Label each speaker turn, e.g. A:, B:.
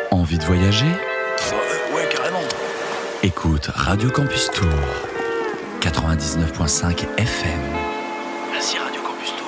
A: Envie de voyager ?
B: Ouais, carrément.
A: Écoute Radio Campus Tour, 99.5 FM.